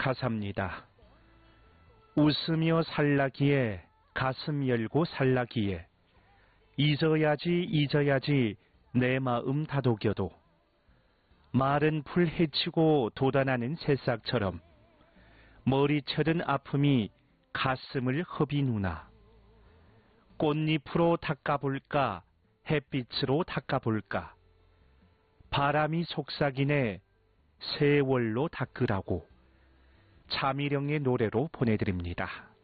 가사입니다. 웃으며 살라기에 가슴 열고 살라기에 잊어야지 내 마음 다독여도 마른 풀 헤치고 돋아나는 새싹처럼 머리채든 아픔이 가슴을 허비누나 꽃잎으로 닦아볼까 햇빛으로 닦아볼까 바람이 속삭이네 세월로 닦으라고 차미령의 노래로 보내드립니다.